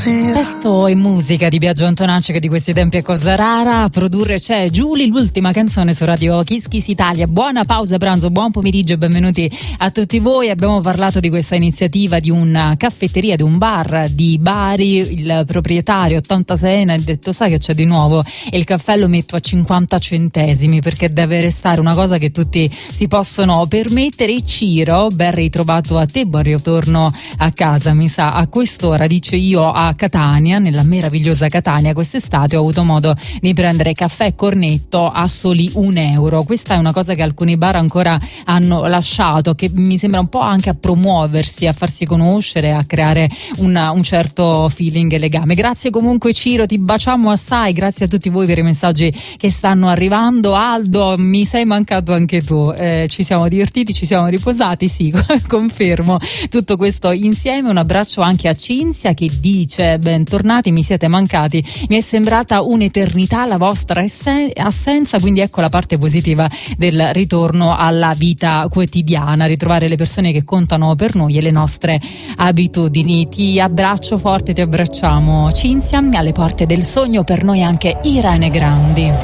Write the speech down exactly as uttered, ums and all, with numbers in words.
Testo e musica di Biagio Antonacci, che di questi tempi è cosa rara. A produrre c'è Giulia, l'ultima canzone su Radio Kiss Kiss Italia. Buona pausa pranzo, buon pomeriggio e benvenuti a tutti voi. Abbiamo parlato di questa iniziativa di una caffetteria, di un bar di Bari. Il proprietario ottantaseienne ha detto: sai che c'è di nuovo? E il caffè lo metto a cinquanta centesimi, perché deve restare una cosa che tutti si possono permettere. E Ciro, ben ritrovato a te, buon ritorno a casa. Mi sa a quest'ora, dice, io a Catania, nella meravigliosa Catania, quest'estate ho avuto modo di prendere caffè e cornetto a soli un euro. Questa è una cosa che alcuni bar ancora hanno lasciato, che mi sembra un po' anche a promuoversi, a farsi conoscere, a creare una, un certo feeling e legame. Grazie comunque Ciro, ti baciamo assai, grazie a tutti voi per i messaggi che stanno arrivando. Aldo, mi sei mancato anche tu, eh, ci siamo divertiti, ci siamo riposati, sì, confermo tutto questo insieme. Un abbraccio anche a Cinzia, che dice: bentornati, mi siete mancati, mi è sembrata un'eternità la vostra assenza, quindi ecco la parte positiva del ritorno alla vita quotidiana, ritrovare le persone che contano per noi e le nostre abitudini. Ti abbraccio forte, ti abbracciamo Cinzia. Alle porte del sogno per noi anche Irene Grandi.